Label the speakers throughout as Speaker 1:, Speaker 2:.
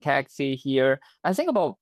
Speaker 1: taxi here. I think about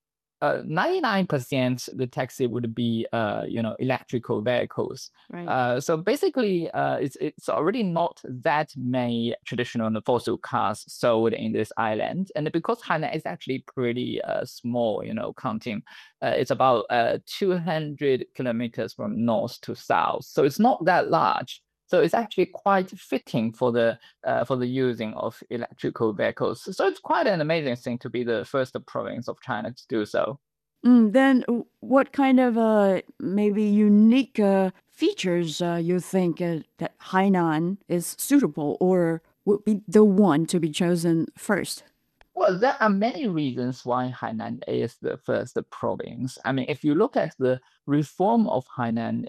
Speaker 1: 99% the taxi would be electrical vehicles.
Speaker 2: Right.
Speaker 1: So basically, it's already not that many traditional fossil cars sold in this island, and because Hainan is actually pretty small, counting, it's about 200 kilometers from north to south, so it's not that large. So it's actually quite fitting for the using of electrical vehicles. So it's quite an amazing thing to be the first province of China to do so.
Speaker 2: Then what kind of maybe unique features you think that Hainan is suitable or would be the one to be chosen first?
Speaker 1: Well, there are many reasons why Hainan is the first province. I mean, if you look at the reform of Hainan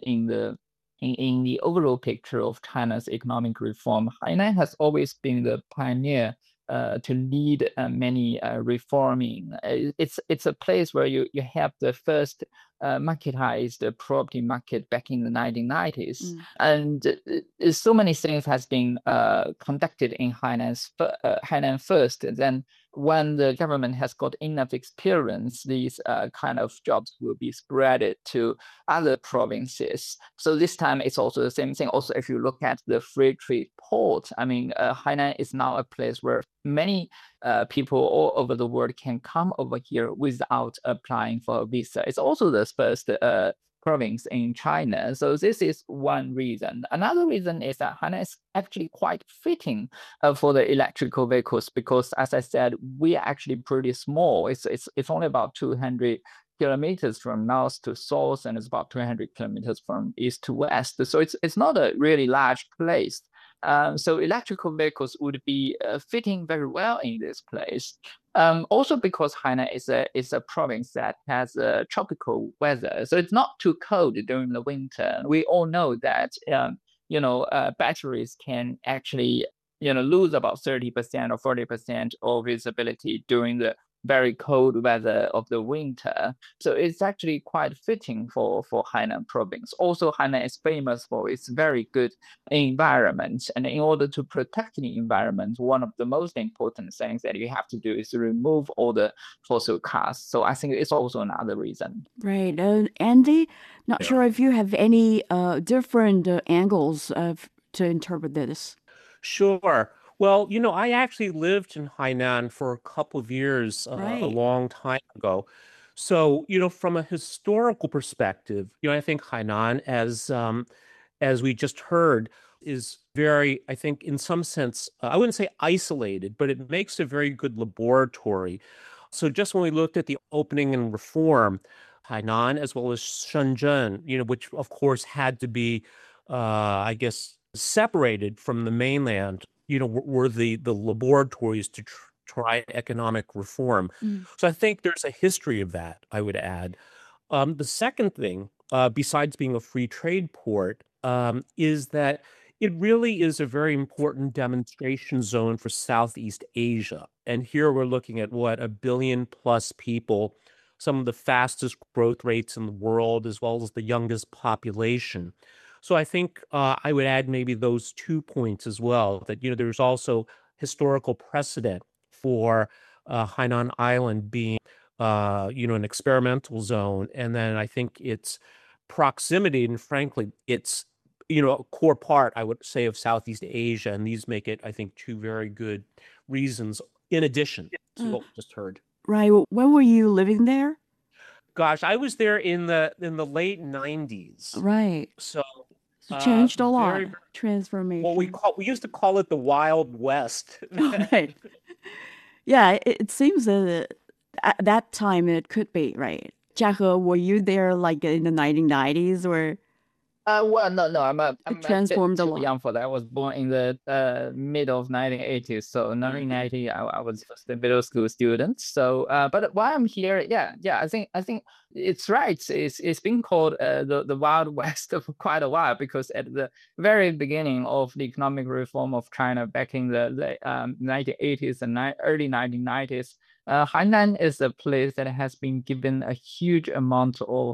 Speaker 1: in the overall picture of China's economic reform, Hainan has always been the pioneer to lead many reforming. It's a place where you have the first marketized property market back in the 1990s,
Speaker 2: Mm.
Speaker 1: and so many things has been conducted in Hainan first. Then when the government has got enough experience, these kind of jobs will be spread to other provinces. So this time it's also the same thing. Also, if you look at the free trade port, I mean, Hainan is now a place where many people all over the world can come over here without applying for a visa. It's also the first province in China. So this is one reason. Another reason is that Hainan is actually quite fitting for the electrical vehicles because, as I said, we are actually pretty small. It's only about 200 kilometers from north to south, and it's about 200 kilometers from east to west. So it's not a really large place. So electrical vehicles would be fitting very well in this place. Also because Hainan is a province that has a tropical weather, so it's not too cold during the winter. We all know that batteries can actually lose about 30% or 40% of visibility during the very cold weather of the winter. So it's actually quite fitting for Hainan province. Also, Hainan is famous for its very good environment. And in order to protect the environment, one of the most important things that you have to do is to remove all the fossil cars. So I think it's also another reason.
Speaker 2: Right. Andy, not
Speaker 3: Yeah.
Speaker 2: sure if you have any different angles to interpret this.
Speaker 3: Sure. Well, I actually lived in Hainan for a couple of years a
Speaker 2: Right.
Speaker 3: long time ago. So, from a historical perspective, I think Hainan, as we just heard, is very, I think, in some sense, I wouldn't say isolated, but it makes a very good laboratory. So just when we looked at the opening and reform, Hainan as well as Shenzhen, which of course had to be, I guess, separated from the mainland, were the laboratories to try economic reform.
Speaker 2: Mm.
Speaker 3: So I think there's a history of that, I would add. The second thing, besides being a free trade port, is that it really is a very important demonstration zone for Southeast Asia. And here we're looking at what, 1 billion plus people, some of the fastest growth rates in the world, as well as the youngest population. So I think I would add maybe those 2 points as well, that, there's also historical precedent for Hainan Island being an experimental zone. And then I think its proximity and frankly, it's, a core part, I would say, of Southeast Asia. And these make it, I think, two very good reasons in addition to
Speaker 2: Uh,
Speaker 3: what we just heard.
Speaker 2: right. When were you living there?
Speaker 3: Gosh, I was there in the late 90s.
Speaker 2: Right.
Speaker 3: So
Speaker 2: So changed a
Speaker 3: very,
Speaker 2: lot.
Speaker 3: very what
Speaker 2: Transformation.
Speaker 3: we used to call it the Wild West.
Speaker 2: Oh, right. Yeah, it seems that at that time it could be, right? Jiahe, were you there like in the 1990s or
Speaker 1: Well, no,
Speaker 2: it
Speaker 1: I'm a bit
Speaker 2: transformed a
Speaker 1: too
Speaker 2: lot?
Speaker 1: young for that. I was born in the mid of 1980s, so
Speaker 2: Mhm.
Speaker 1: 1990, I was just a middle school student. So, but while I'm here, yeah, I think it's right. It's been called the Wild West for quite a while because at the very beginning of the economic reform of China back in the 1980s and early 1990s. Hainan is a place that has been given a huge amount of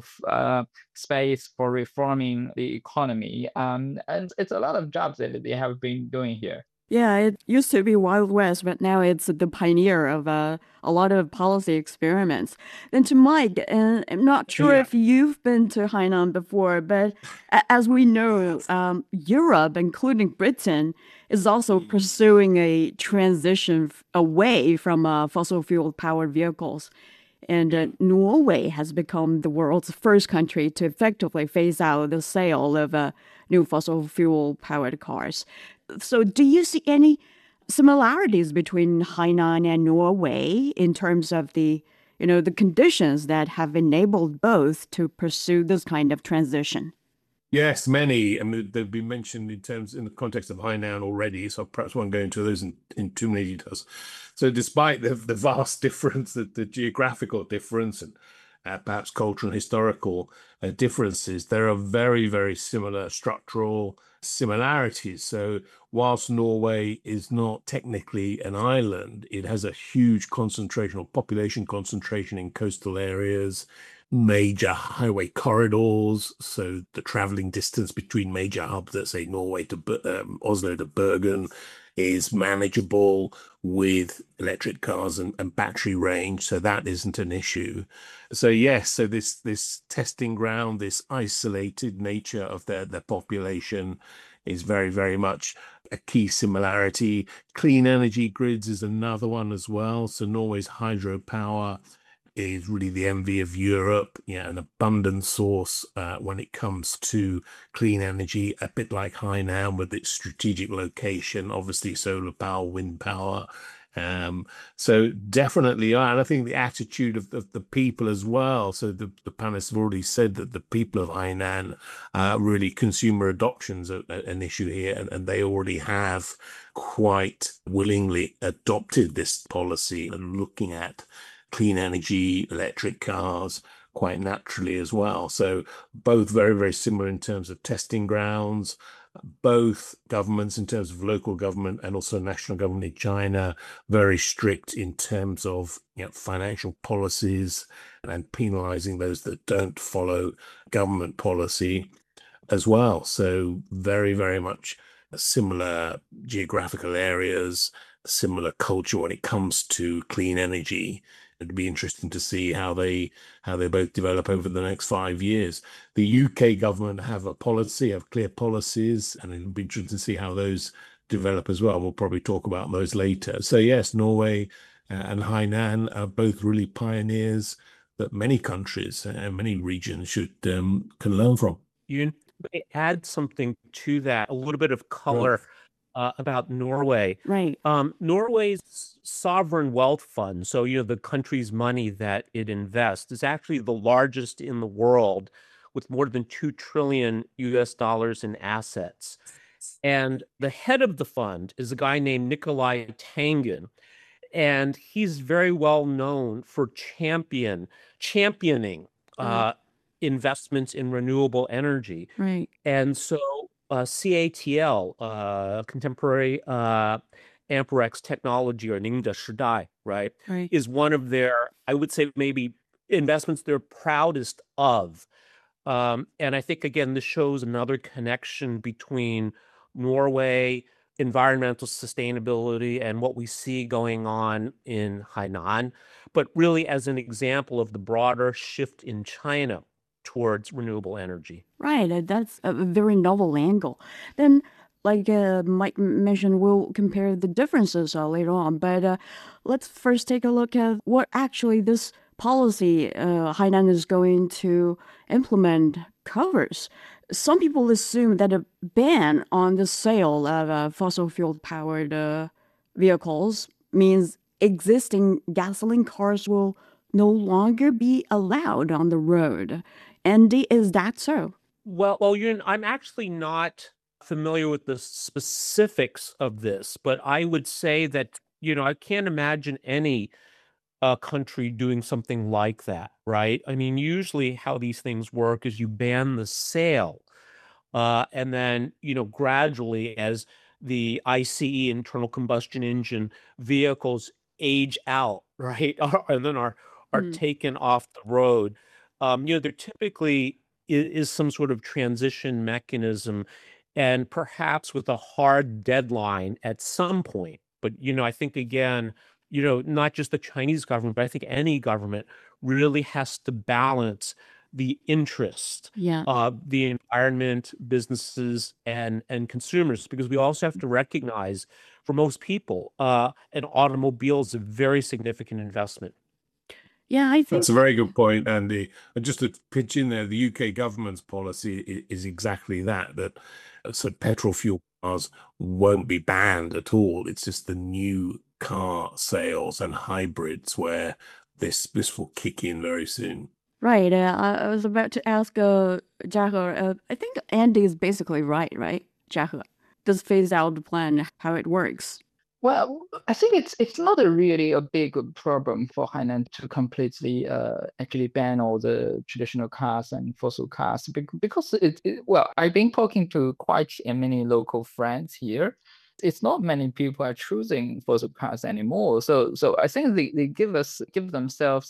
Speaker 1: space for reforming the economy. And it's a lot of jobs that they have been doing here.
Speaker 2: Yeah, it used to be Wild West, but now it's the pioneer of a lot of policy experiments. Then to Mike, and I'm not sure
Speaker 4: Yeah.
Speaker 2: if you've been to Hainan before, but as we know, Europe, including Britain, is also pursuing a transition away from fossil fuel powered vehicles. And Norway has become the world's first country to effectively phase out the sale of new fossil fuel powered cars. So, do you see any similarities between Hainan and Norway in terms of the conditions that have enabled both to pursue this kind of transition?
Speaker 4: Yes, many. I mean, they've been mentioned in the context of Hainan already, so perhaps won't go into those in too many details. So, despite the vast difference, the geographical difference, and perhaps cultural and historical differences, there are very, very similar structural similarities. So, whilst Norway is not technically an island, it has a huge concentration or population concentration in coastal areas, major highway corridors. So the traveling distance between major hubs, let's say Norway to Oslo to Bergen, is manageable with electric cars and battery range. So that isn't an issue. So yes, so this testing ground, this isolated nature of their population is very, very much a key similarity. Clean energy grids is another one as well. So Norway's hydropower is really the envy of Europe, an abundant source when it comes to clean energy, a bit like Hainan with its strategic location, obviously solar power, wind power. So definitely, and I think the attitude of the people as well. So the panelists have already said that the people of Hainan, really consumer adoption's an issue here, and they already have quite willingly adopted this policy and looking at clean energy, electric cars quite naturally as well. So both very, very similar in terms of testing grounds. Both governments, in terms of local government and also national government in China, very strict in terms of financial policies and penalizing those that don't follow government policy as well. So very, very much similar geographical areas, similar culture when it comes to clean energy. It'd be interesting to see how they both develop over the next 5 years. The UK government have clear policies, and it'll be interesting to see how those develop as well. We'll probably talk about those later. So yes, Norway and Hainan are both really pioneers that many countries and many regions can learn from.
Speaker 3: You add something to that, a little bit of color about Norway.
Speaker 2: Right.
Speaker 3: Norway's sovereign wealth fund, so the country's money that it invests, is actually the largest in the world, with more than $2 trillion in assets. And the head of the fund is a guy named Nicolai Tangen, and he's very well known for championing investments in renewable energy.
Speaker 2: Right.
Speaker 3: And so CATL, Contemporary Amperex Technology, or Ningda Shidai, right,
Speaker 2: Right.
Speaker 3: is one of their, I would say, maybe investments they're proudest of. And I think, again, this shows another connection between Norway, environmental sustainability, and what we see going on in Hainan, but really as an example of the broader shift in China towards renewable energy.
Speaker 2: Right. That's a very novel angle. Then, like Mike mentioned, we'll compare the differences later on. But let's first take a look at what actually this policy Hainan is going to implement covers. Some people assume that a ban on the sale of fossil fuel powered vehicles means existing gasoline cars will no longer be allowed on the road. Andy, is that so?
Speaker 3: Well, I'm actually not familiar with the specifics of this, but I would say that, I can't imagine any country doing something like that, right? I mean, usually how these things work is you ban the sale, and then, gradually, as the ICE, internal combustion engine vehicles, age out, right, and then are taken off the road, there typically is some sort of transition mechanism and perhaps with a hard deadline at some point. But, I think again, not just the Chinese government, but I think any government really has to balance the interest
Speaker 2: Yeah.
Speaker 3: of the environment, businesses, and consumers, because we also have to recognize, for most people, an automobile is a very significant investment.
Speaker 2: Yeah, I think
Speaker 4: That's a very good point, Andy. And just to pitch in there, the UK government's policy is exactly that sort of petrol fuel cars won't be banned at all. It's just the new car sales and hybrids where this will kick in very soon.
Speaker 2: right. I was about to ask Jiahe. I think Andy is basically right, Jiahe? This phase out plan, how it works.
Speaker 1: Well, I think it's not really a big problem for Hainan to completely actually ban all the traditional cars and fossil cars because well, I've been talking to quite many local friends here. It's not many people are choosing fossil cars anymore. So I think they give themselves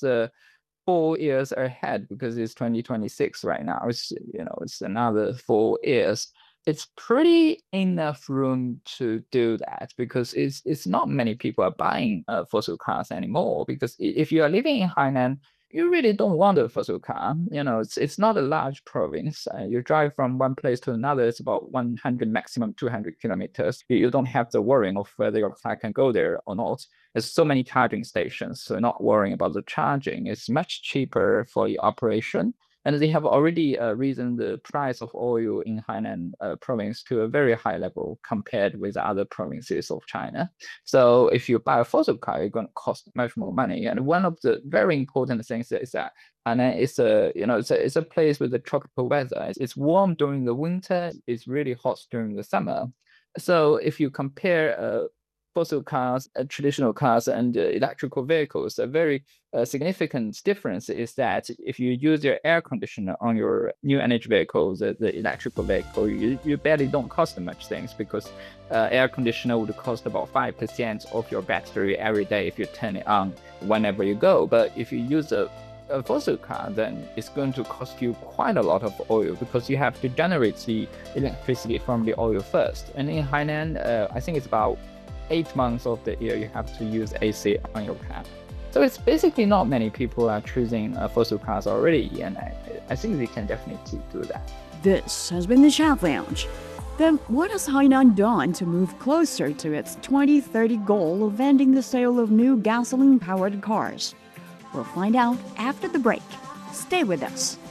Speaker 1: 4 years ahead because it's 2026 right now. It's another 4 years. It's pretty enough room to do that because it's not many people are buying fossil cars anymore. Because if you are living in Hainan, you really don't want a fossil car. It's not a large province. You drive from one place to another. It's about 100, maximum 200 kilometers. You don't have to worry of whether your car can go there or not. There's so many charging stations, so not worrying about the charging. It's much cheaper for the operation. And they have already risen the price of oil in Hainan province to a very high level compared with other provinces of China. So if you buy a fossil car, it's going to cost much more money. And one of the very important things is that Hainan is it's a place with the tropical weather. It's warm during the winter. It's really hot during the summer. So if you compare fossil cars, traditional cars, and electrical vehicles, a very significant difference is that if you use your air conditioner on your new energy vehicles, the electrical vehicle, you barely don't cost much things because air conditioner would cost about 5% of your battery every day if you turn it on whenever you go. But if you use a fossil car, then it's going to cost you quite a lot of oil because you have to generate the electricity from the oil first. And in Hainan, I think it's about 8 months of the year you have to use AC on your car. So it's basically not many people are choosing fossil cars already, and I think they can definitely do that.
Speaker 2: This has been the Chat Lounge. Then what has Hainan done to move closer to its 2030 goal of ending the sale of new gasoline-powered cars? We'll find out after the break. Stay with us.